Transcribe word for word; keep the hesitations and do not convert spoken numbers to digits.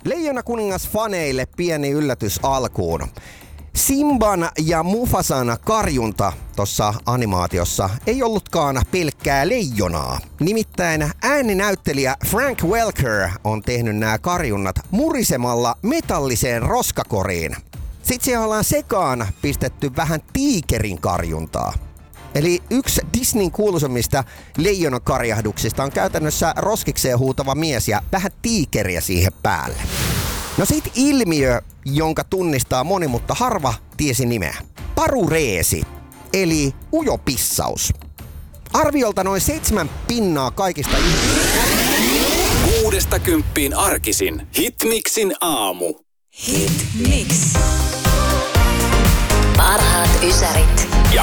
Leijona kuningas faneille pieni yllätys alkuun. Simban ja Mufasan karjunta tuossa animaatiossa ei ollutkaan pelkkää leijonaa. Nimittäin ääninäyttelijä Frank Welker on tehnyt nämä karjunnat murisemalla metalliseen roskakoriin. Sitten siellä ollaan sekaan pistetty vähän tiikerin karjuntaa. Eli yksi Disneyn kuuluisimmista leijonakarjahduksista on käytännössä roskikseen huutava mies ja vähän tiikeriä siihen päälle. No sit ilmiö, jonka tunnistaa moni, mutta harva tiesi nimeä. Parureesi, eli ujopissaus. Arviolta noin seitsemän pinnaa kaikista ihmisistä. Kuudesta kymppiin arkisin. Hitmixin aamu. Hitmix. Parhaat ysärit. Ja